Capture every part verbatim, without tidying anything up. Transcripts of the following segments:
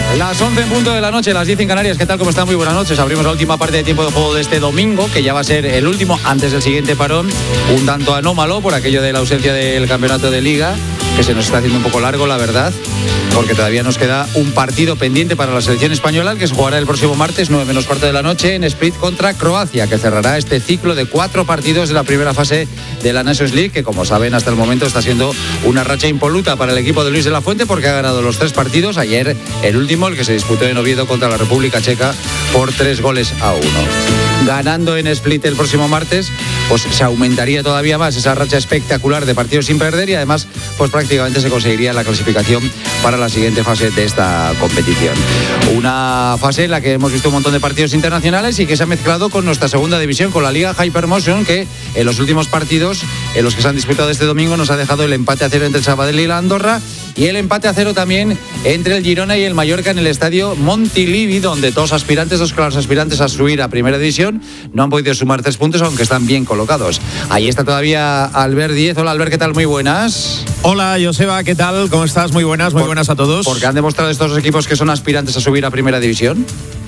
Las once en punto de la noche, las diez en Canarias. ¿Qué tal? ¿Cómo están? Muy buenas noches. Abrimos la última parte de tiempo de juego de este domingo, que ya va a ser el último antes del siguiente parón. Un tanto anómalo por aquello de la ausencia del campeonato de Liga, que se nos está haciendo un poco largo, la verdad, porque todavía nos queda un partido pendiente para la selección española, que se jugará el próximo martes, nueve menos cuarto de la noche, en Split contra Croacia, que cerrará este ciclo de cuatro partidos de la primera fase de la Nations League, que como saben hasta el momento está siendo una racha impoluta para el equipo de Luis de la Fuente, porque ha ganado los tres partidos. Ayer el último, el que se disputó en Oviedo contra la República Checa, por tres goles a uno. Ganando en Split el próximo martes, pues se aumentaría todavía más esa racha espectacular de partidos sin perder, y además pues prácticamente se conseguiría la clasificación para la siguiente fase de esta competición. Una fase en la que hemos visto un montón de partidos internacionales y que se ha mezclado con nuestra segunda división, con la Liga Hypermotion, que en los últimos partidos en los que se han disputado este domingo nos ha dejado el empate a cero entre el Sabadell y la Andorra, y el empate a cero también entre el Girona y el Mallorca en el estadio Montilivi, donde dos aspirantes, dos claros aspirantes a subir a primera división, no han podido sumar tres puntos, aunque están bien colocados. Ahí está todavía Albert Díez. Hola Albert, ¿qué tal? Muy buenas. Hola Joseba, ¿qué tal? ¿Cómo estás? Muy buenas, muy Por, buenas a todos. ¿Porque han demostrado estos dos equipos que son aspirantes a subir a primera división?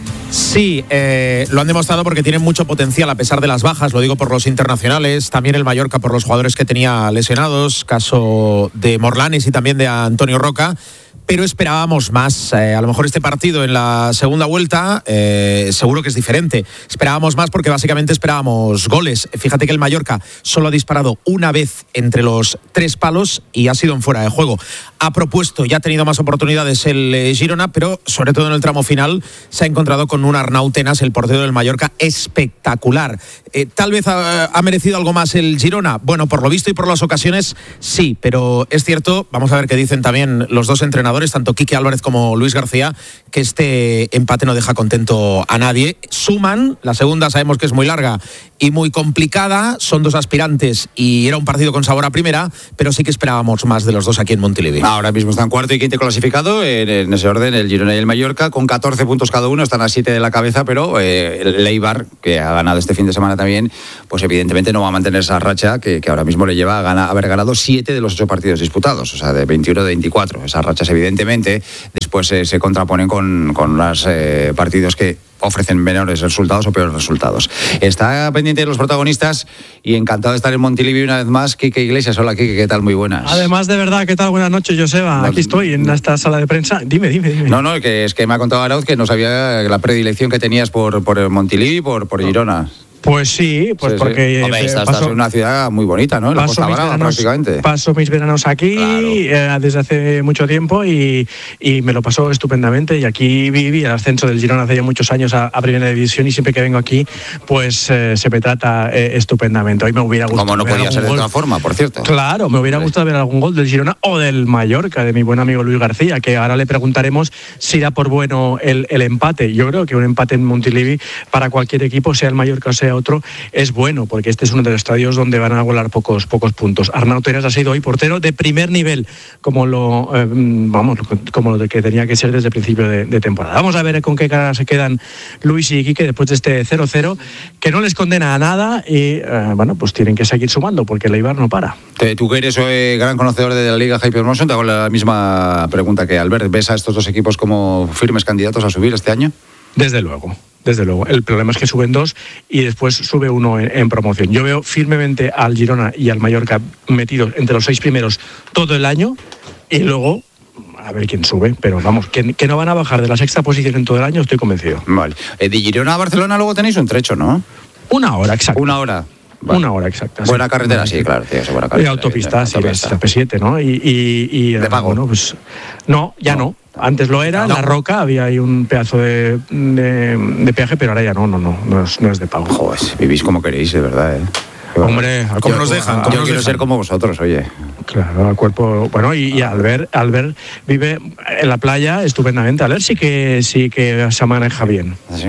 Sí, eh, lo han demostrado porque tienen mucho potencial a pesar de las bajas, lo digo por los internacionales, también el Mallorca por los jugadores que tenía lesionados, caso de Morlanes y también de Antonio Roca. Pero esperábamos más. Eh, a lo mejor este partido en la segunda vuelta eh, seguro que es diferente. Esperábamos más porque básicamente esperábamos goles. Fíjate que el Mallorca solo ha disparado una vez entre los tres palos y ha sido en fuera de juego. Ha propuesto y ha tenido más oportunidades el eh, Girona, pero sobre todo en el tramo final se ha encontrado con un Arnau Tenas, el portero del Mallorca, espectacular. Eh, tal vez ha, ha merecido algo más el Girona. Bueno, por lo visto y por las ocasiones, sí, pero es cierto, vamos a ver qué dicen también los dos entrenadores, tanto Quique Álvarez como Luis García, que este empate no deja contento a nadie. Suman, la segunda sabemos que es muy larga y muy complicada, son dos aspirantes y era un partido con sabor a primera, pero sí que esperábamos más de los dos aquí en Montilivi. Ahora mismo están cuarto y quinto clasificado, en, en ese orden el Girona y el Mallorca, con catorce puntos cada uno, están a siete de la cabeza, pero eh, el Eibar, que ha ganado este fin de semana también, pues evidentemente no va a mantener esa racha que, que ahora mismo le lleva a ganar, haber ganado siete de los ocho partidos disputados, o sea, de veintiuno de veinticuatro. Esas rachas evidentemente después eh, se contraponen con, con los eh, partidos que ofrecen menores resultados o peores resultados. Está pendiente de los protagonistas y encantado de estar en Montilivi una vez más, Quique Iglesias. Hola Quique, ¿qué tal? Muy buenas. Además, de verdad, ¿qué tal? Buenas noches, Joseba. No, aquí estoy en esta sala de prensa. Dime, dime, dime. No, no, que es que me ha contado Arauz que no sabía la predilección que tenías por, por Montilivi y por, por Girona. Pues sí, pues sí, porque... Sí. Hombre, eh, estás, paso, estás en una ciudad muy bonita, ¿no? En la Costa Brava, prácticamente. Paso mis veranos aquí, claro, eh, desde hace mucho tiempo y, y me lo paso estupendamente. Y aquí viví el ascenso del Girona hace ya muchos años a, a Primera División, y siempre que vengo aquí, pues eh, se me trata eh, estupendamente. Hoy me hubiera gustado... Como no podía ser de otra forma, por cierto. Claro, me hubiera gustado ver algún gol del Girona o del Mallorca, de mi buen amigo Luis García, que ahora le preguntaremos si da por bueno el, el empate. Yo creo que un empate en Montilivi para cualquier equipo, sea el Mallorca o sea otro, es bueno, porque este es uno de los estadios donde van a volar pocos pocos puntos. Arnau Tenas ha sido hoy portero de primer nivel, como lo eh, vamos como lo que tenía que ser desde el principio de, de temporada. Vamos a ver con qué cara se quedan Luis y Quique después de este cero cero, que no les condena a nada y eh, bueno, pues tienen que seguir sumando, porque el Eibar no para. Tú que eres eh, gran conocedor de la Liga Hypermotion, te hago la misma pregunta que Albert. ¿Ves a estos dos equipos como firmes candidatos a subir este año? Desde luego. Desde luego, el problema es que suben dos y después sube uno en, en promoción. Yo veo firmemente al Girona y al Mallorca metidos entre los seis primeros todo el año, y luego a ver quién sube, pero vamos, que, que no van a bajar de la sexta posición en todo el año, estoy convencido. Vale. Eh, de Girona a Barcelona luego tenéis un trecho, ¿no? Una hora, exacto. Una hora. Vale. Una hora exacta. Buena sí. carretera, sí, claro. Tío, buena carretera. Y autopista, sí, es la P siete, ¿no? Y, y, y ¿De pago? Bueno, pues, no, ya no. no. Antes lo era, en no. La Roca había ahí un pedazo de, de, de peaje, pero ahora ya no, no, no, no es, no es de pago. Joder, vivís como queréis, de verdad, ¿eh? Hombre, ¿cómo nos dejan? ¿Cómo Yo nos quiero dejan? ser como vosotros, oye. Claro, al cuerpo. Bueno, y, y Albert, Albert vive en la playa estupendamente. Albert sí que sí que se maneja bien. Así.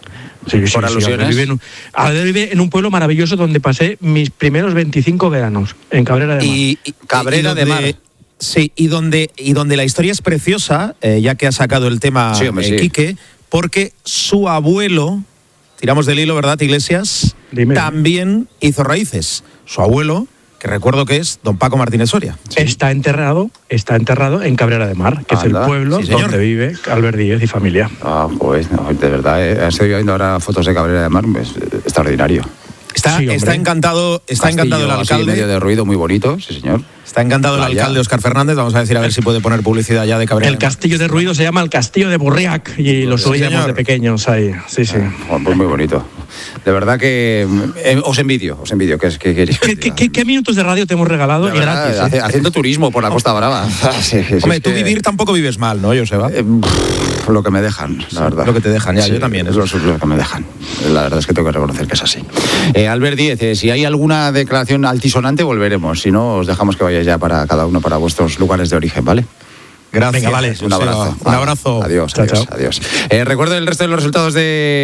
Sí, sí, Por sí, alusiones. Albert vive, en un, Albert vive en un pueblo maravilloso donde pasé mis primeros veinticinco veranos, en Cabrera de Mar. Y, y, Cabrera y donde, de Mar. Sí, y donde, y donde la historia es preciosa, eh, ya que ha sacado el tema sí, hombre, eh, sí. Quique, porque su abuelo, tiramos del hilo, ¿verdad, Iglesias? Dime. También hizo raíces. Su abuelo, que recuerdo que es don Paco Martínez Soria. Sí. Está enterrado, está enterrado en Cabrera de Mar, que Anda. es el pueblo sí, donde vive Albert Díez y familia. Ah, pues no, de verdad, eh, estoy viendo ahora fotos de Cabrera de Mar, es extraordinario. Está, sí, está encantado, está Castillo, encantado el alcalde. Medio de ruido, muy bonito, sí señor. Está encantado el alcalde Óscar Fernández. Vamos a decir a ver si puede poner publicidad ya de Cabrera. El castillo de ruido se llama el Castillo de Burriac y lo subíamos de pequeños ahí. Sí, sí. Ah, pues muy bonito. De verdad que eh, os envidio, os envidio. ¿Qué, qué, qué, ¿Qué, qué, qué, ¿Qué minutos de radio te hemos regalado? Y verdad, gratis. Hace, ¿eh? Haciendo turismo por la Costa Brava. sí, sí, Hombre, tú que... vivir tampoco vives mal, ¿no, Joseba? Eh, lo que me dejan, la sí, verdad. Lo que te dejan, ya, sí, yo también. Es lo, lo que me dejan. La verdad es que tengo que reconocer que es así. Eh, Albert Díez, eh, si hay alguna declaración altisonante, volveremos. Si no, os dejamos que vayáis ya para cada uno para vuestros lugares de origen, ¿vale? Gracias. Venga, vale. Un abrazo. Un abrazo. Adiós, chao, adiós, chao. adiós. Eh, recuerdo el resto de los resultados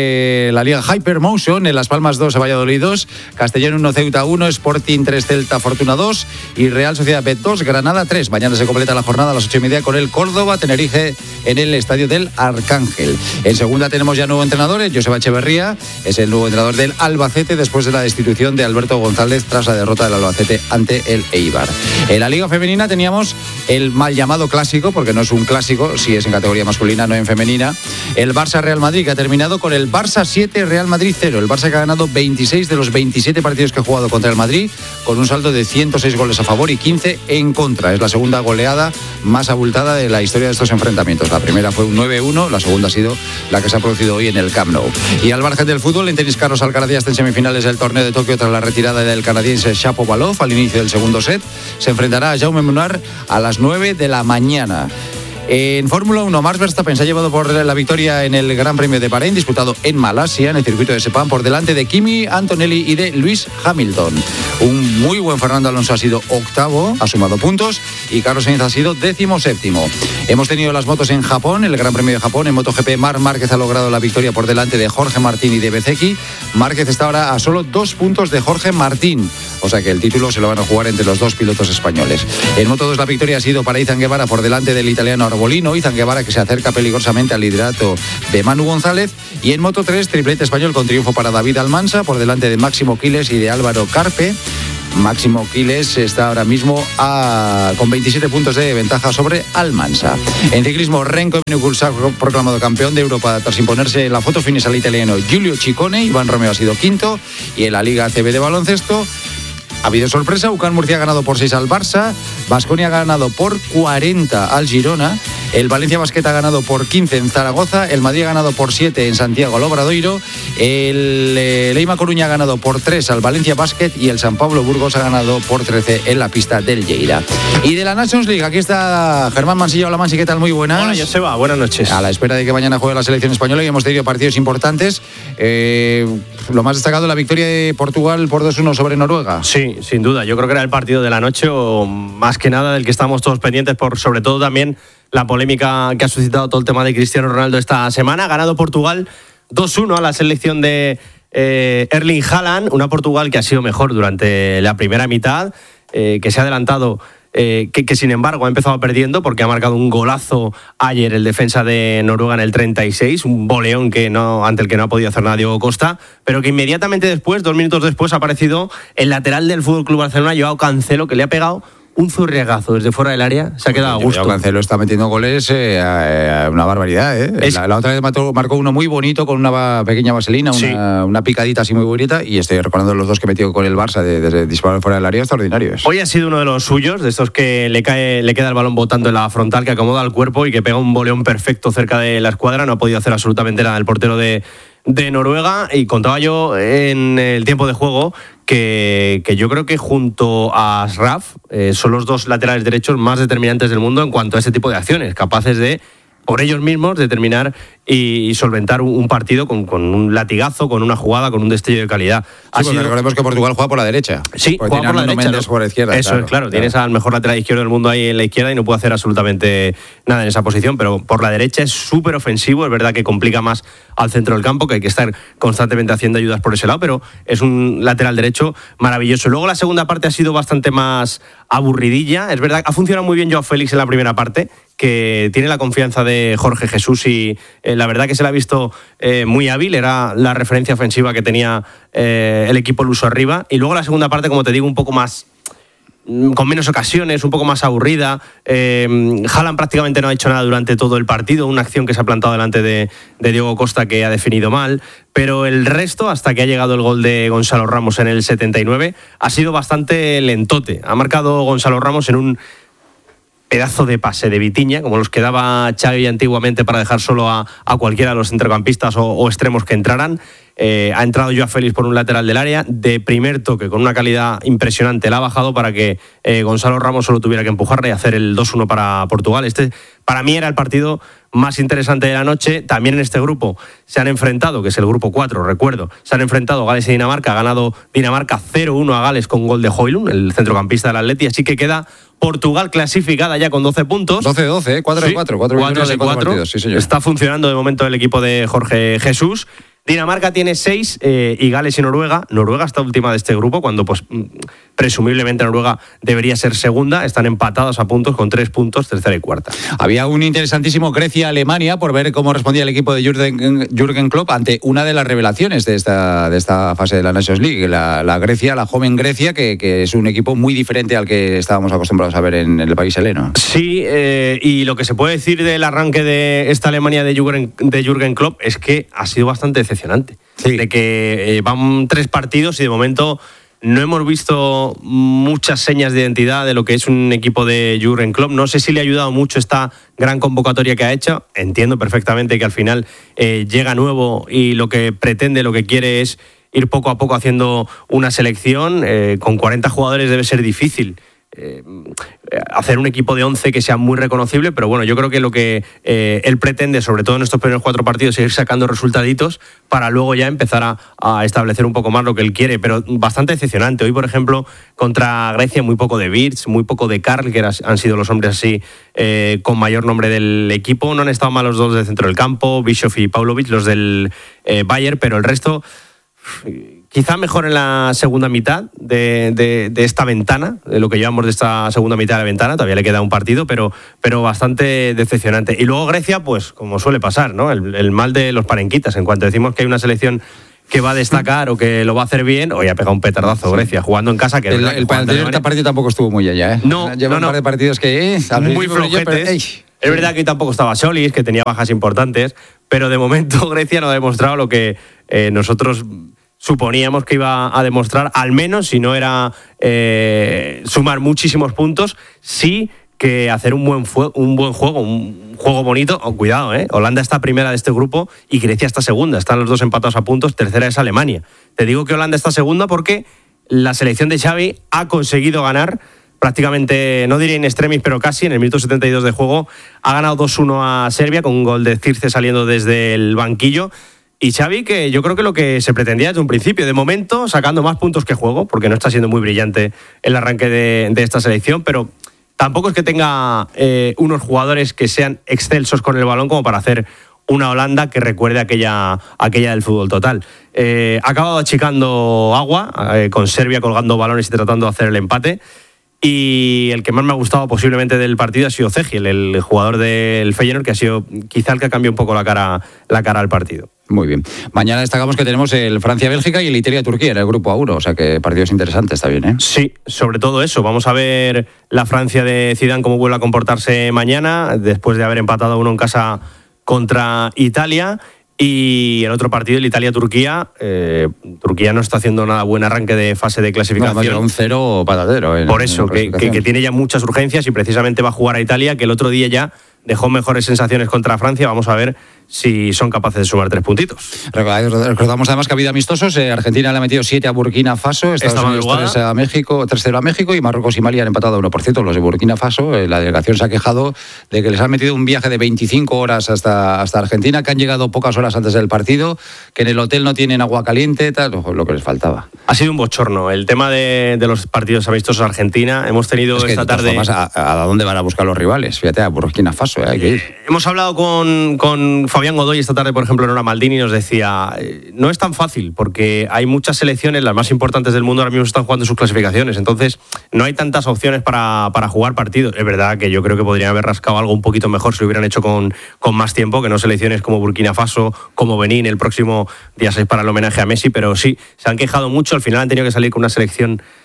de la Liga Hypermotion. En Las Palmas dos, Valladolid dos, Castellón uno, Ceuta uno, Sporting tres, Celta Fortuna dos y Real Sociedad B dos, Granada tres. Mañana se completa la jornada a las ocho y media con el Córdoba Tenerife en el Estadio del Arcángel. En segunda tenemos ya nuevo entrenador, Joseba Echeverría, es el nuevo entrenador del Albacete después de la destitución de Alberto González tras la derrota del Albacete ante el Eibar. En la Liga Femenina teníamos el mal llamado clásico, porque no es un clásico, si es en categoría masculina, no en femenina. El Barça-Real Madrid, que ha terminado con el Barça siete, Real Madrid cero. El Barça que ha ganado veintiséis de los veintisiete partidos que ha jugado contra el Madrid, con un saldo de ciento seis goles a favor y quince en contra. Es la segunda goleada más abultada de la historia de estos enfrentamientos. La primera fue un nueve uno, la segunda ha sido la que se ha producido hoy en el Camp Nou. Y al margen del fútbol, en tenis, Carlos Alcaraz ya está en semifinales del torneo de Tokio tras la retirada del canadiense Shapovalov al inicio del segundo set. Se enfrentará a Jaume Munar a las nueve de la mañana. En Fórmula uno, Max Verstappen se ha llevado por la victoria en el Gran Premio de Bahrein, disputado en Malasia, en el circuito de Sepang, por delante de Kimi Antonelli y de Lewis Hamilton. Un muy buen Fernando Alonso ha sido octavo, ha sumado puntos, y Carlos Sainz ha sido décimo séptimo. Hemos tenido las motos en Japón, el Gran Premio de Japón. En MotoGP, Marc Márquez ha logrado la victoria por delante de Jorge Martín y de Bezzecchi. Márquez está ahora a solo dos puntos de Jorge Martín, o sea que el título se lo van a jugar entre los dos pilotos españoles. En Moto dos la victoria ha sido para Izan Guevara por delante del italiano Arbolino. Izan Guevara, que se acerca peligrosamente al liderato de Manu González. Y en Moto tres, triplete español con triunfo para David Almansa por delante de Máximo Quiles y de Álvaro Carpe. Máximo Quiles está ahora mismo a, con veintisiete puntos de ventaja sobre Almansa. En ciclismo, Renko Evenepoel se ha proclamado campeón de Europa tras imponerse en la foto finish al italiano Giulio Ciccone. Iván Romeo ha sido quinto. Y en la Liga A C B de baloncesto ha habido sorpresa. UCAM Murcia ha ganado por seis al Barça. Baskonia ha ganado por cuarenta al Girona. El Valencia Basket ha ganado por quince en Zaragoza. El Madrid ha ganado por siete en Santiago al Obradoiro. El eh, Leima Coruña ha ganado por tres al Valencia Basket. Y el San Pablo Burgos ha ganado por trece en la pista del Lleida. Y de la Nations League, aquí está Germán Mansilla. Hola Mansi, ¿qué tal? Muy buenas. Hola Joseba, buenas noches. A la espera de que mañana juegue la selección española, y hemos tenido partidos importantes. Eh, lo más destacado, la victoria de Portugal por dos uno sobre Noruega. Sí, sin duda. Yo creo que era el partido de la noche, o más que nada del que estamos todos pendientes, por sobre todo también la polémica que ha suscitado todo el tema de Cristiano Ronaldo esta semana. Ha ganado Portugal dos uno a la selección de eh, Erling Haaland, una Portugal que ha sido mejor durante la primera mitad, eh, que se ha adelantado, eh, que, que sin embargo ha empezado perdiendo porque ha marcado un golazo ayer el defensa de Noruega en el treinta y seis, un boleón que no, ante el que no ha podido hacer nada Diego Costa, pero que inmediatamente después, dos minutos después, ha aparecido el lateral del F C Barcelona, Joao Cancelo, que le ha pegado un zurriagazo desde fuera del área, se ha quedado a gusto. Cancelo está metiendo goles, eh, eh, una barbaridad. Eh. Es... La, la otra vez marcó, marcó uno muy bonito con una pequeña vaselina, una, sí. una picadita así muy bonita, y estoy recordando los dos que metió con el Barça de, de, de disparar fuera del área, extraordinarios. Hoy ha sido uno de los suyos, de estos que le cae, le queda el balón botando en la frontal, que acomoda el cuerpo y que pega un boleón perfecto cerca de la escuadra. No ha podido hacer absolutamente nada el portero de, de Noruega, y contaba yo en el tiempo de juego Que, que yo creo que junto a Ashraf eh, son los dos laterales derechos más determinantes del mundo en cuanto a ese tipo de acciones, capaces de, por ellos mismos, determinar y, y solventar un, un partido con, con un latigazo, con una jugada, con un destello de calidad. Sí, sido... Recordemos que Portugal juega por la derecha. Sí, juega por la derecha, ¿no? Por la izquierda. Eso claro, es claro, claro. Tienes al mejor lateral izquierdo del mundo ahí en la izquierda y no puede hacer absolutamente nada en esa posición, pero por la derecha es súper ofensivo. Es verdad que complica más al centro del campo, que hay que estar constantemente haciendo ayudas por ese lado, pero es un lateral derecho maravilloso. Luego la segunda parte ha sido bastante más aburridilla. Es verdad, ha funcionado muy bien Joao Félix en la primera parte, que tiene la confianza de Jorge Jesús, y eh, la verdad que se le ha visto eh, muy hábil. Era la referencia ofensiva que tenía eh, el equipo luso arriba. Y luego la segunda parte, como te digo, un poco más con menos ocasiones, un poco más aburrida. Eh, Haaland prácticamente no ha hecho nada durante todo el partido, una acción que se ha plantado delante de, de Diego Costa que ha definido mal, pero el resto, hasta que ha llegado el gol de Gonzalo Ramos en el setenta y nueve, ha sido bastante lentote. Ha marcado Gonzalo Ramos en un pedazo de pase de Vitinha, como los que daba Xavi antiguamente para dejar solo a, a cualquiera de los centrocampistas o, o extremos que entraran. Eh, ha entrado Joao Félix por un lateral del área, de primer toque, con una calidad impresionante, la ha bajado para que eh, Gonzalo Ramos solo tuviera que empujarle y hacer el dos uno para Portugal. Este, para mí, era el partido más interesante de la noche. También en este grupo se han enfrentado, que es el grupo cuatro, recuerdo, se han enfrentado Gales y Dinamarca. Ha ganado Dinamarca cero uno a Gales con gol de Højlund, el centrocampista del Atleti, así que queda Portugal clasificada ya con doce puntos. doce de doce, cuatro de cuatro, cuatro de cuatro. Sí, señor. Está funcionando de momento el equipo de Jorge Jesús. Dinamarca tiene seis eh, y Gales y Noruega. Noruega está última de este grupo, cuando pues presumiblemente Noruega debería ser segunda. Están empatados a puntos con tres puntos, tercera y cuarta. Había un interesantísimo Grecia-Alemania por ver cómo respondía el equipo de Jürgen, Jürgen Klopp ante una de las revelaciones de esta, de esta fase de la Nations League. La, la Grecia, la joven Grecia, que, que es un equipo muy diferente al que estábamos acostumbrados a ver en, en el país heleno. Sí, eh, y lo que se puede decir del arranque de esta Alemania de Jürgen, de Jürgen Klopp es que ha sido bastante decepcionante. Sí. De que eh, van tres partidos y de momento no hemos visto muchas señas de identidad de lo que es un equipo de Jürgen Klopp. No sé si le ha ayudado mucho esta gran convocatoria que ha hecho. Entiendo perfectamente que al final eh, llega nuevo y lo que pretende, lo que quiere es ir poco a poco haciendo una selección. Eh, con cuarenta jugadores debe ser difícil Eh, hacer un equipo de once que sea muy reconocible, pero bueno, yo creo que lo que eh, él pretende, sobre todo en estos primeros cuatro partidos, es ir sacando resultaditos para luego ya empezar a, a establecer un poco más lo que él quiere, pero bastante decepcionante. Hoy, por ejemplo, contra Grecia, muy poco de Wirtz, muy poco de Karl, que era, han sido los hombres así eh, con mayor nombre del equipo. No han estado mal los dos del centro del campo, Bischoff y Paulovic, los del eh, Bayern, pero el resto... Quizá mejor en la segunda mitad de, de, de esta ventana, de lo que llevamos de esta segunda mitad de la ventana. Todavía le queda un partido, pero, pero bastante decepcionante. Y luego Grecia, pues como suele pasar, ¿no? El, el mal de los parenquitas. En cuanto decimos que hay una selección que va a destacar o que lo va a hacer bien, hoy ha pegado un petardazo Grecia, jugando en casa. Que el el, el anterior partido tampoco estuvo muy allá, ¿eh? No, Lleva no, no. un par de partidos que... Eh, muy flojetes. Pero, es verdad que hoy tampoco estaba Solis, que tenía bajas importantes, pero de momento Grecia no ha demostrado lo que eh, nosotros... suponíamos que iba a demostrar, al menos, si no era eh, sumar muchísimos puntos, sí que hacer un buen, fue- un buen juego, un juego bonito. Oh, cuidado, ¿eh? Holanda está primera de este grupo y Grecia está segunda. Están los dos empatados a puntos, tercera es Alemania. Te digo que Holanda está segunda porque la selección de Xavi ha conseguido ganar prácticamente, no diré in extremis, pero casi, en el minuto setenta y dos de juego. Ha ganado dos uno a Serbia con un gol de Circe saliendo desde el banquillo. Y Xavi, que yo creo que lo que se pretendía desde un principio, de momento sacando más puntos que juego, porque no está siendo muy brillante el arranque de, de esta selección, pero tampoco es que tenga eh, unos jugadores que sean excelsos con el balón como para hacer una Holanda que recuerde aquella, aquella del fútbol total. Eh, ha acabado achicando agua, eh, con Serbia colgando balones y tratando de hacer el empate. Y el que más me ha gustado posiblemente del partido ha sido Cegiel, el jugador del Feyenoord, que ha sido quizá el que ha cambiado un poco la cara, la cara al partido. Muy bien. Mañana destacamos que tenemos el Francia-Bélgica y el Italia-Turquía en el grupo A uno, o sea que partidos interesantes también, ¿eh? Sí, sobre todo eso. Vamos a ver la Francia de Zidane cómo vuelve a comportarse mañana, después de haber empatado uno en casa contra Italia. Y el otro partido, el Italia-Turquía, eh, Turquía no está haciendo nada buen arranque de fase de clasificación. No, un cero patatero. En, Por eso, que, que, que tiene ya muchas urgencias y precisamente va a jugar a Italia, que el otro día ya dejó mejores sensaciones contra Francia. Vamos a ver si son capaces de sumar tres puntitos. Recordamos además que ha habido amistosos. Eh, Argentina le ha metido siete a Burkina Faso, Estados Unidos tres a México, tres cero a México, y Marruecos y Mali han empatado a uno. Por cierto, los de Burkina Faso, eh, la delegación se ha quejado de que les han metido un viaje de veinticinco horas hasta, hasta Argentina, que han llegado pocas horas antes del partido, que en el hotel no tienen agua caliente, tal, lo, lo que les faltaba. Ha sido un bochorno el tema de, de los partidos amistosos a Argentina. Hemos tenido es que, esta tarde... Formas, a, ¿A dónde van a buscar los rivales? Fíjate, a Burkina Faso, eh, hay que ir. Eh, hemos hablado con, con Fabián Godoy esta tarde, por ejemplo, en Hora Maldini, y nos decía, eh, no es tan fácil, porque hay muchas selecciones, las más importantes del mundo ahora mismo están jugando sus clasificaciones, entonces no hay tantas opciones para, para jugar partidos. Es verdad que yo creo que podrían haber rascado algo un poquito mejor si lo hubieran hecho con, con más tiempo, que no selecciones como Burkina Faso, como Benín, el próximo día seis para el homenaje a Messi, pero sí, se han quejado mucho, al final han tenido que salir con una selección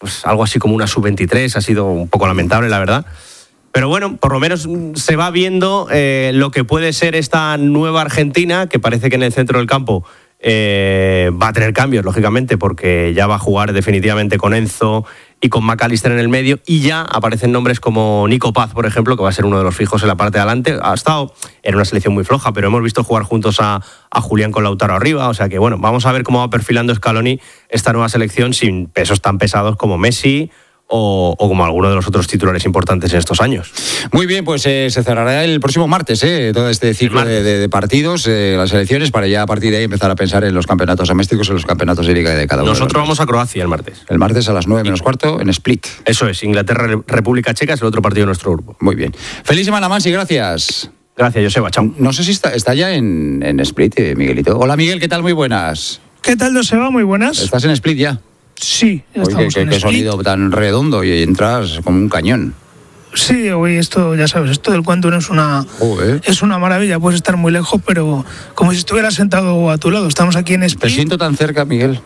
pues algo así como una sub veintitrés, ha sido un poco lamentable, la verdad. Pero bueno, por lo menos se va viendo eh, lo que puede ser esta nueva Argentina, que parece que en el centro del campo eh, va a tener cambios, lógicamente, porque ya va a jugar definitivamente con Enzo y con McAllister en el medio, y ya aparecen nombres como Nico Paz, por ejemplo, que va a ser uno de los fijos en la parte de adelante. Ha estado en una selección muy floja, pero hemos visto jugar juntos a, a Julián con Lautaro arriba, o sea que bueno, vamos a ver cómo va perfilando Scaloni esta nueva selección sin pesos tan pesados como Messi O, o como alguno de los otros titulares importantes en estos años. Muy bien, pues eh, se cerrará el próximo martes eh, todo este ciclo de, de, de partidos, eh, las elecciones, para ya a partir de ahí empezar a pensar en los campeonatos domésticos, en los campeonatos de liga de cada uno. Nosotros vamos a Croacia el martes. El martes a las nueve menos cuarto en Split. Eso es, Inglaterra, República Checa es el otro partido de nuestro grupo. Muy bien. Feliz semana, Mansi, gracias. Gracias, Joseba, chao. No sé si está, está ya en, en Split, eh, Miguelito. Hola, Miguel, ¿qué tal? Muy buenas. ¿Qué tal, Joseba? Muy buenas. ¿Estás en Split ya? Sí, ya Oye, estamos qué, en qué Split. sonido tan redondo y entras como un cañón. Sí, hoy esto, ya sabes, esto del cuento no es una, Joder. es una maravilla. Puedes estar muy lejos, pero como si estuvieras sentado a tu lado. Estamos aquí en Te Split. siento tan cerca, Miguel.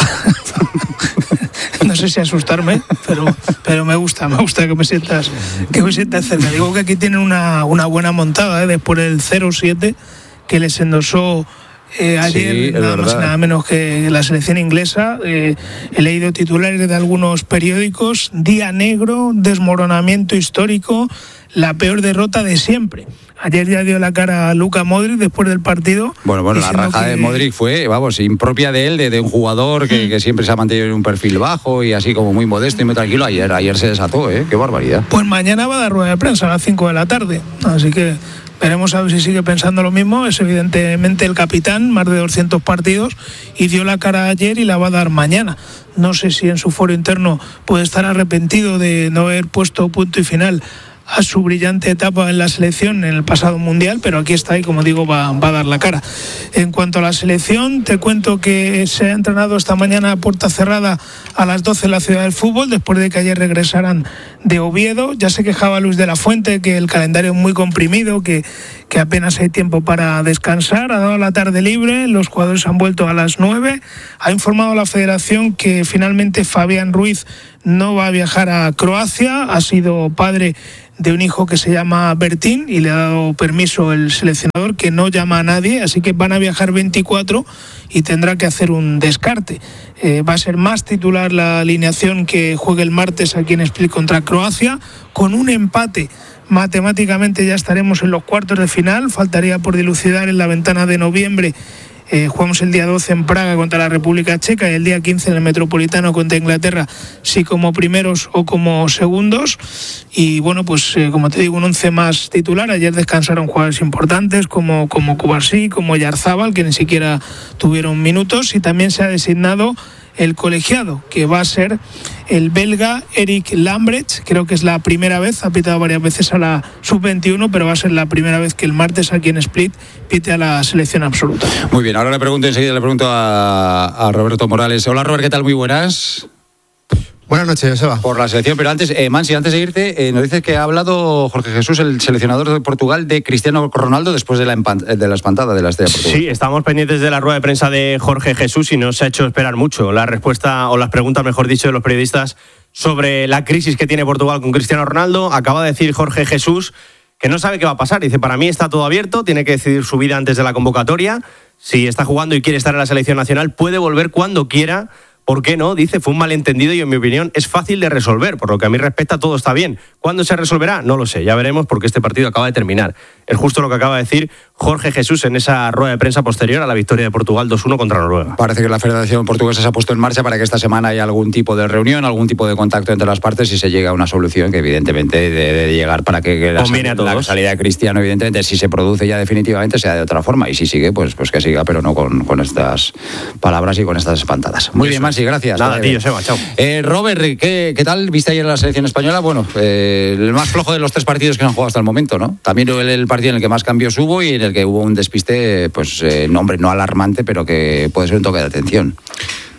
No sé si asustarme, pero, pero me gusta, me gusta que me sientas, que me sientas cerca. Digo que aquí tienen una, una buena montada, ¿eh? Después del cero siete que les endosó eh, ayer, Sí, es nada más y verdad. nada menos que la selección inglesa. Eh, he leído titulares de algunos periódicos: día negro, desmoronamiento histórico, la peor derrota de siempre. Ayer ya dio la cara a Luka Modric después del partido. Bueno, bueno, la diciendo raja que- de Modric fue, vamos, impropia de él, de, de un jugador que, que siempre se ha mantenido en un perfil bajo y así como muy modesto y muy tranquilo. Ayer, ayer se desató, ¿eh? Qué barbaridad. Pues mañana va a dar rueda de prensa a las cinco de la tarde. Así que veremos a ver si sigue pensando lo mismo. Es evidentemente el capitán, más de doscientos partidos, y dio la cara ayer y la va a dar mañana. No sé si en su foro interno puede estar arrepentido de no haber puesto punto y final a su brillante etapa en la selección en el pasado mundial, pero aquí está y, como digo, va, va a dar la cara. En cuanto a la selección, te cuento que se ha entrenado esta mañana a puerta cerrada a las doce en la Ciudad del Fútbol, después de que ayer regresaran de Oviedo. Ya se quejaba Luis de la Fuente que el calendario es muy comprimido, que, que apenas hay tiempo para descansar. Ha dado la tarde libre, los jugadores han vuelto a las nueve. Ha informado la Federación que finalmente Fabián Ruiz no va a viajar a Croacia. Ha sido padre de un hijo que se llama Bertín y le ha dado permiso el seleccionador, que no llama a nadie, así que van a viajar veinticuatro y tendrá que hacer un descarte. Eh, va a ser más titular la alineación que juegue el martes aquí en Split contra Croacia. Con un empate matemáticamente ya estaremos en los cuartos de final. Faltaría por dilucidar en la ventana de noviembre. Eh, jugamos el día doce en Praga contra la República Checa y el día quince en el Metropolitano contra Inglaterra, si como primeros o como segundos. Y bueno, pues eh, como te digo, un once más titular. Ayer descansaron jugadores importantes como, como Cubarsí, como Yarzábal, que ni siquiera tuvieron minutos, y también se ha designado el colegiado, que va a ser el belga Eric Lambrecht. Creo que es la primera vez, ha pitado varias veces a la sub veintiuno, pero va a ser la primera vez que el martes aquí en Split pite a la selección absoluta. Muy bien, ahora le pregunto enseguida, le pregunto a, a Roberto Morales. Hola, Robert, ¿qué tal? Muy buenas. Buenas noches, Joseba. Por la selección, pero antes, eh, Mansi, antes de irte, eh, nos dices que ha hablado Jorge Jesús, el seleccionador de Portugal, de Cristiano Ronaldo después de la, empan- de la espantada de la estrella portuguesa. Sí, estamos pendientes de la rueda de prensa de Jorge Jesús y no se ha hecho esperar mucho la respuesta, o las preguntas, mejor dicho, de los periodistas sobre la crisis que tiene Portugal con Cristiano Ronaldo. Acaba de decir Jorge Jesús que no sabe qué va a pasar. Dice, para mí está todo abierto, tiene que decidir su vida antes de la convocatoria. Si está jugando y quiere estar en la selección nacional, puede volver cuando quiera. ¿Por qué no? Dice, fue un malentendido y en mi opinión es fácil de resolver. Por lo que a mí respecta, todo está bien. ¿Cuándo se resolverá? No lo sé, ya veremos, porque este partido acaba de terminar. Es justo lo que acaba de decir Jorge Jesús en esa rueda de prensa posterior a la victoria de Portugal dos uno contra Noruega. Parece que la Federación Portuguesa se ha puesto en marcha para que esta semana haya algún tipo de reunión, algún tipo de contacto entre las partes y se llegue a una solución que evidentemente debe llegar para que, que la, Conviene a todos. la salida de Cristiano, evidentemente, si se produce ya definitivamente, sea de otra forma. Y si sigue, pues, pues que siga, pero no con, con estas palabras y con estas espantadas. Muy bien, Mansi, gracias. Nada, Vale, tío, bien. Seba, chao. Eh, Robert, ¿qué, ¿qué tal? ¿Viste ayer la selección española? Bueno, eh, el más flojo de los tres partidos que han jugado hasta el momento, ¿no? También el, el partido en el que más cambios hubo y en el que hubo un despiste, pues, eh, no, hombre, no alarmante, pero que puede ser un toque de atención.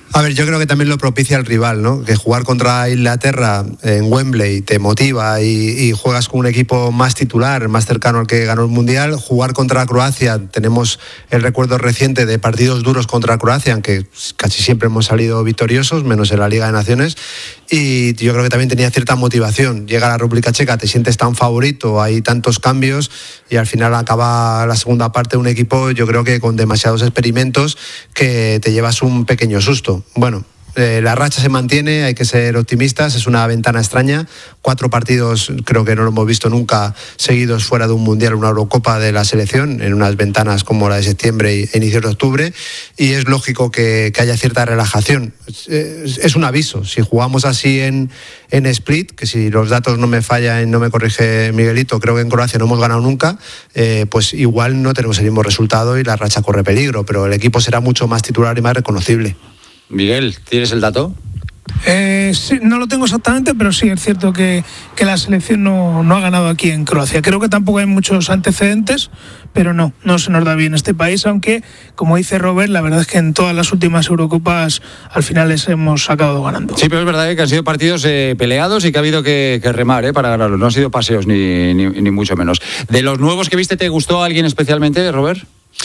A ver, yo creo que también lo propicia el rival, ¿no? Que jugar contra Inglaterra en Wembley te motiva y, y juegas con un equipo más titular, más cercano al que ganó el Mundial. Jugar contra Croacia, tenemos el recuerdo reciente de partidos duros contra Croacia, aunque casi siempre hemos salido victoriosos, menos en la Liga de Naciones. Y yo creo que también tenía cierta motivación. Llega a la República Checa, te sientes tan favorito, hay tantos cambios y al final acaba la segunda parte un equipo, yo creo que con demasiados experimentos, que te llevas un pequeño susto. Bueno, eh, la racha se mantiene, hay que ser optimistas, es una ventana extraña, cuatro partidos creo que no lo hemos visto nunca seguidos fuera de un Mundial, una Eurocopa de la selección, en unas ventanas como la de septiembre e inicios de octubre, y es lógico que, que haya cierta relajación. Es, es un aviso, si jugamos así en, en Split, que si los datos no me fallan, no me corrige Miguelito, creo que en Croacia no hemos ganado nunca, eh, pues igual no tenemos el mismo resultado y la racha corre peligro, pero el equipo será mucho más titular y más reconocible. Miguel, ¿tienes el dato? Eh, sí, no lo tengo exactamente, pero sí es cierto que, que la selección no, no ha ganado aquí en Croacia. Creo que tampoco hay muchos antecedentes, pero no, no se nos da bien este país, aunque, como dice Robert, la verdad es que en todas las últimas Eurocopas al final les hemos acabado ganando. Sí, pero es verdad, ¿eh?, que han sido partidos eh, peleados y que ha habido que, que remar eh, para ganarlos. No han sido paseos ni, ni, ni mucho menos. De los nuevos que viste, ¿te gustó alguien especialmente, Robert?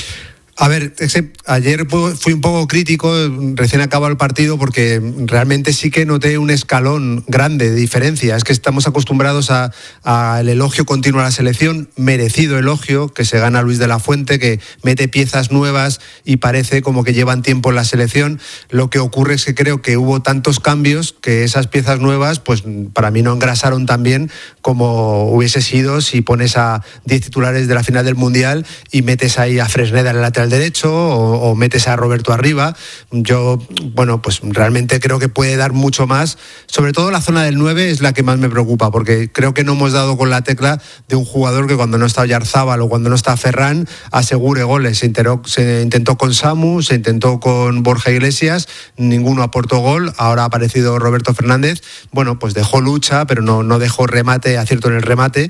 A ver, ayer fui un poco crítico, recién acabado el partido, porque realmente sí que noté un escalón grande de diferencia. Es que estamos acostumbrados al elogio continuo a la selección, merecido elogio, que se gana Luis de la Fuente, que mete piezas nuevas y parece como que llevan tiempo en la selección. Lo que ocurre es que creo que hubo tantos cambios que esas piezas nuevas, pues para mí no engrasaron tan bien como hubiese sido si pones a diez titulares de la final del Mundial y metes ahí a Fresneda en el lateral derecho o, o metes a Roberto arriba. Yo, bueno, pues realmente creo que puede dar mucho más. Sobre todo la zona del nueve es la que más me preocupa, porque creo que no hemos dado con la tecla de un jugador que cuando no está Oyarzábal o cuando no está Ferran asegure goles. Se, interó, se intentó con Samu, se intentó con Borja Iglesias, ninguno aportó gol. Ahora ha aparecido Roberto Fernández. Bueno, pues dejó lucha, pero no, no dejó remate, acierto en el remate.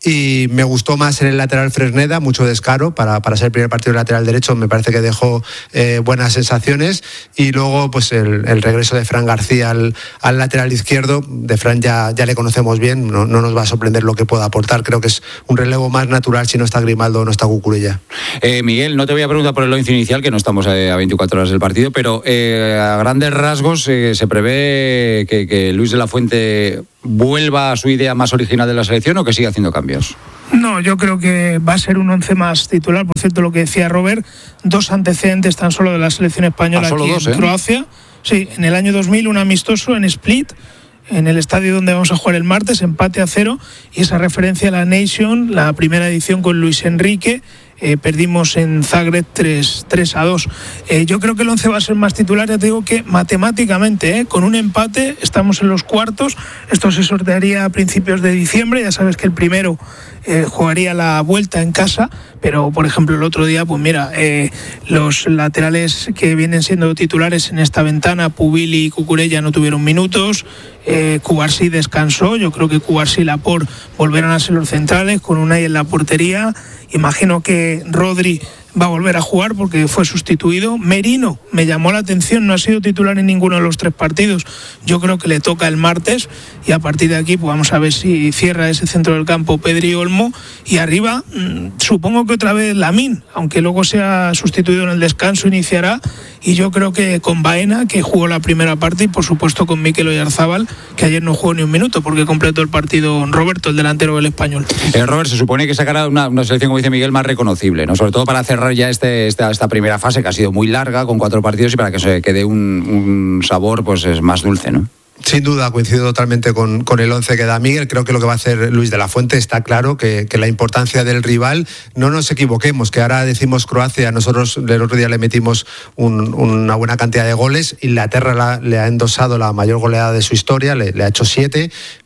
Y me gustó más en el lateral Fresneda, mucho descaro para, para ser el primer partido de lateral derecho. Me parece que dejó eh, buenas sensaciones. Y luego pues el, el regreso de Fran García al, al lateral izquierdo. De Fran ya, ya le conocemos bien, no, no nos va a sorprender lo que pueda aportar. Creo que es un relevo más natural si no está Grimaldo o no está Cucurella. eh, Miguel, no te voy a preguntar por el once inicial, que no estamos eh, a veinticuatro horas del partido, pero eh, a grandes rasgos eh, se prevé que, que Luis de la Fuente vuelva a su idea más original de la selección, o que siga haciendo cambios. No, yo creo que va a ser un once más titular. Por cierto, lo que decía Robert, dos antecedentes tan solo de la selección española aquí dos, en ¿eh? Croacia. Sí, en el año dos mil un amistoso en Split, en el estadio donde vamos a jugar el martes, empate a cero, y esa referencia a la Nation, la primera edición con Luis Enrique. Eh, perdimos en Zagreb tres a dos. Eh, yo creo que el once va a ser más titular. Ya te digo que matemáticamente, eh, con un empate, estamos en los cuartos. Esto se sortearía a principios de diciembre. Ya sabes que el primero eh, jugaría la vuelta en casa, pero por ejemplo el otro día, pues mira, eh, los laterales que vienen siendo titulares en esta ventana, Pubili y Cucurella, no tuvieron minutos. eh, Cubarsí descansó. Yo creo que Cubarsí y Laporte volverán a ser los centrales, con Unai en la portería. Imagino que Rodri va a volver a jugar porque fue sustituido. Merino me llamó la atención, no ha sido titular en ninguno de los tres partidos. Yo creo que le toca el martes, y a partir de aquí pues vamos a ver si cierra ese centro del campo Pedri Olmo, y arriba mmm, supongo que otra vez Lamine, aunque luego sea sustituido en el descanso, iniciará. Y yo creo que con Baena, que jugó la primera parte, y por supuesto con Mikel Oyarzábal, que ayer no jugó ni un minuto porque completó el partido Roberto, el delantero del Español. Eh, Robert, se supone que sacará una, una selección, como dice Miguel, más reconocible, ¿no? Sobre todo para cerrar ya este, esta, esta primera fase, que ha sido muy larga, con cuatro partidos, y para que se quede un, un sabor pues es más dulce, ¿no? Sin duda, coincido totalmente con, con el once que da Miguel. Creo que lo que va a hacer Luis de la Fuente está claro, que, que la importancia del rival, no nos equivoquemos, que ahora decimos Croacia, nosotros el otro día le metimos un, una buena cantidad de goles. Inglaterra la, le ha endosado la mayor goleada de su historia, le, le ha hecho siete,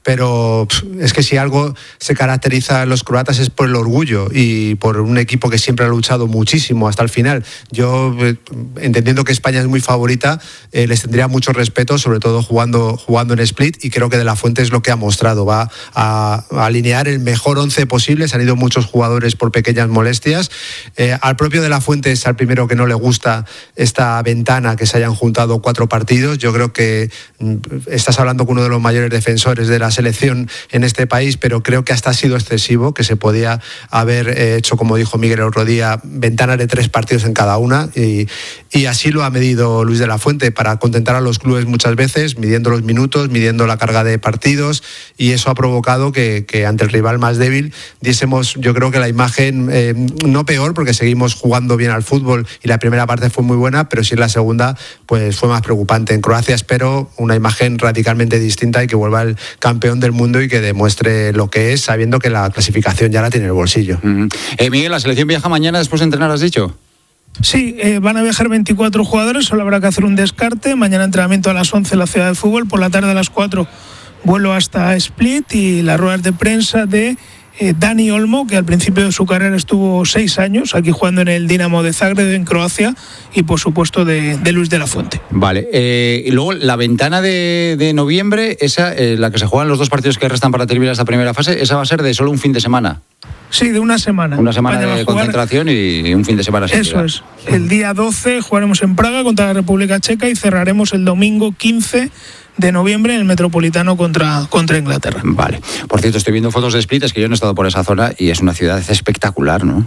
pero pff, es que si algo se caracteriza a los croatas es por el orgullo y por un equipo que siempre ha luchado muchísimo hasta el final. Yo, eh, entendiendo que España es muy favorita, eh, les tendría mucho respeto, sobre todo jugando, jugando en Split, y creo que De La Fuente es lo que ha mostrado. Va a, a alinear el mejor once posible. Se han ido muchos jugadores por pequeñas molestias. Eh, al propio De La Fuente es al primero que no le gusta esta ventana, que se hayan juntado cuatro partidos. Yo creo que mm, estás hablando con uno de los mayores defensores de la selección en este país, pero creo que hasta ha sido excesivo, que se podía haber eh, hecho, como dijo Miguel el otro día, ventanas de tres partidos en cada una, y, y así lo ha medido Luis De La Fuente, para contentar a los clubes muchas veces, midiendo los minutos, midiendo la carga de partidos, y eso ha provocado que, que ante el rival más débil diésemos, yo creo que la imagen eh, no peor, porque seguimos jugando bien al fútbol y la primera parte fue muy buena, pero sí la segunda pues fue más preocupante. En Croacia espero una imagen radicalmente distinta y que vuelva el campeón del mundo y que demuestre lo que es, sabiendo que la clasificación ya la tiene en el bolsillo. Uh-huh. eh, Miguel, ¿la selección viaja mañana después de entrenar, has dicho? Sí, eh, van a viajar veinticuatro jugadores, solo habrá que hacer un descarte. Mañana entrenamiento a las once en la Ciudad del Fútbol, por la tarde a las cuatro vuelo hasta Split, y las ruedas de prensa de eh, Dani Olmo, que al principio de su carrera estuvo seis años aquí jugando en el Dinamo de Zagreb en Croacia, y por supuesto de, de Luis De La Fuente. Vale, eh, y luego la ventana de, de noviembre, esa, eh, la que se juegan los dos partidos que restan para terminar esta primera fase, esa va a ser de solo un fin de semana. Sí, de una semana. Una semana de concentración y un fin de semana. Eso es. El día doce jugaremos en Praga contra la República Checa y cerraremos el domingo quince de noviembre en el Metropolitano contra, contra Inglaterra. Vale. Por cierto, estoy viendo fotos de Split, es que yo no he estado por esa zona y es una ciudad espectacular, ¿no?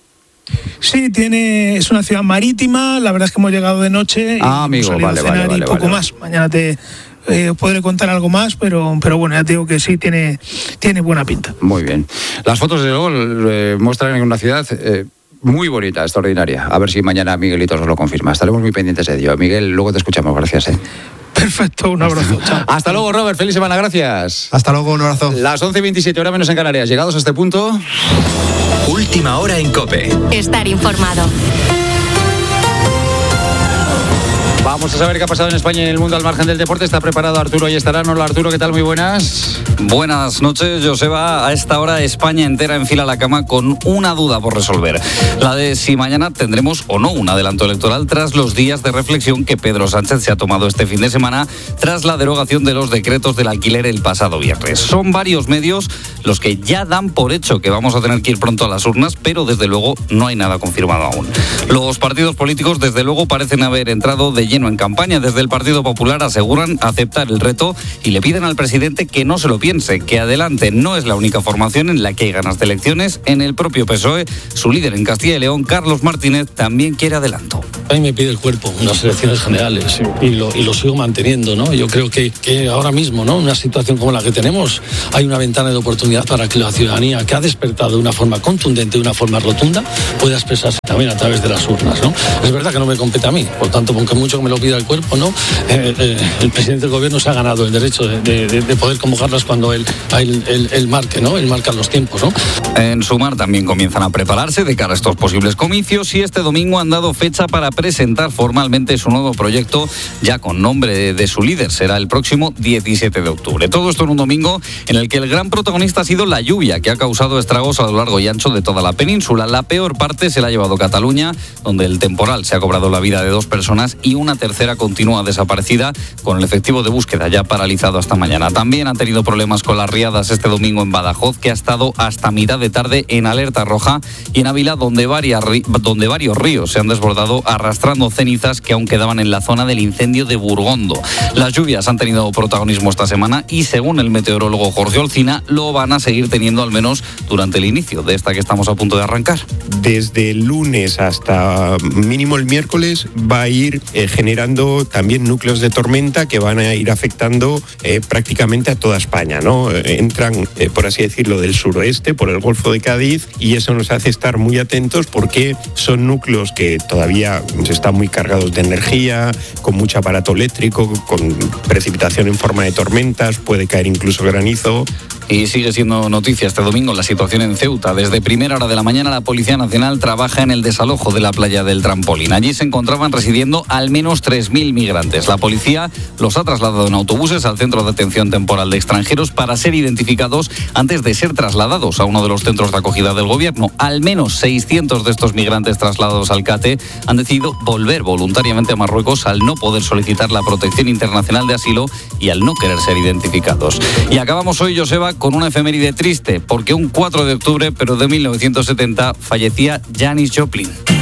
Sí, tiene, es una ciudad marítima, la verdad es que hemos llegado de noche y ah, amigo, hemos vale, a cenar vale, vale, y poco vale, más. Mañana te eh, podré contar algo más, pero, pero bueno, ya te digo que sí, tiene, tiene buena pinta. Muy bien. Las fotos, de luego, eh, muestran una ciudad eh, muy bonita, extraordinaria. A ver si mañana Miguelito nos lo confirma. Estaremos muy pendientes de ello. Miguel, luego te escuchamos. Gracias. Eh. Perfecto, un abrazo. Chao. Hasta luego, Robert. Feliz semana, gracias. Hasta luego, un abrazo. Las once y veintisiete, hora menos en Canarias. Llegados a este punto. Última hora en COPE. Estar informado. Vamos a saber qué ha pasado en España y en el mundo al margen del deporte. Está preparado Arturo y estará. Hola, Arturo, ¿qué tal? Muy buenas. Buenas noches, Joseba. A esta hora España entera enfila la cama con una duda por resolver. La de si mañana tendremos o no un adelanto electoral tras los días de reflexión que Pedro Sánchez se ha tomado este fin de semana tras la derogación de los decretos del alquiler el pasado viernes. Son varios medios los que ya dan por hecho que vamos a tener que ir pronto a las urnas, pero desde luego no hay nada confirmado aún. Los partidos políticos desde luego parecen haber entrado de lleno en campaña. Desde el Partido Popular aseguran aceptar el reto y le piden al presidente que no se lo piense, que adelante. No es la única formación en la que hay ganas de elecciones. En el propio P S O E, su líder en Castilla y León, Carlos Martínez, también quiere adelanto. A mí me pide el cuerpo unas elecciones generales y lo, y lo sigo manteniendo, ¿no? Yo creo que, que ahora mismo, ¿no? Una situación como la que tenemos, hay una ventana de oportunidad para que la ciudadanía, que ha despertado de una forma contundente, de una forma rotunda, pueda expresarse también a través de las urnas, ¿no? Es verdad que no me compete a mí, por tanto, aunque mucho que me lo pida el cuerpo, ¿no? Eh, eh, el presidente del gobierno se ha ganado el derecho de, de, de poder convocarlas cuando él, él, él, él marque, ¿no? Él marca los tiempos, ¿no? En Sumar también comienzan a prepararse de cara a estos posibles comicios y este domingo han dado fecha para presentar formalmente su nuevo proyecto, ya con nombre de, de su líder. Será el próximo diecisiete de octubre. Todo esto en un domingo en el que el gran protagonista ha sido la lluvia, que ha causado estragos a lo largo y ancho de toda la península. La peor parte se la ha llevado Cataluña, donde el temporal se ha cobrado la vida de dos personas y una tercera continúa desaparecida, con el efectivo de búsqueda ya paralizado hasta mañana. También han tenido problemas con las riadas este domingo en Badajoz, que ha estado hasta mitad de tarde en alerta roja, y en Ávila, donde, varias, donde varios ríos se han desbordado arrastrando cenizas que aún quedaban en la zona del incendio de Burgondo. Las lluvias han tenido protagonismo esta semana y, según el meteorólogo Jorge Olcina, lo van a seguir teniendo al menos durante el inicio de esta que estamos a punto de arrancar. Desde el lunes hasta mínimo el miércoles va a ir eh, generando también núcleos de tormenta que van a ir afectando eh, prácticamente a toda España, ¿no? Entran, eh, por así decirlo, del suroeste, por el Golfo de Cádiz, y eso nos hace estar muy atentos porque son núcleos que todavía están muy cargados de energía, con mucho aparato eléctrico, con precipitación en forma de tormentas, puede caer incluso granizo. Y sigue siendo noticia este domingo la situación en Ceuta. Desde primera hora de la mañana la Policía Nacional trabaja en el desalojo de la playa del Trampolín. Allí se encontraban residiendo al menos tres mil migrantes. La policía los ha trasladado en autobuses al Centro de Atención Temporal de Extranjeros para ser identificados antes de ser trasladados a uno de los centros de acogida del gobierno. Al menos seiscientos de estos migrantes trasladados al CATE han decidido volver voluntariamente a Marruecos al no poder solicitar la protección internacional de asilo y al no querer ser identificados. Y acabamos hoy, Joseba, con una efeméride triste, porque un cuatro de octubre, pero de mil novecientos setenta, fallecía Janis Joplin.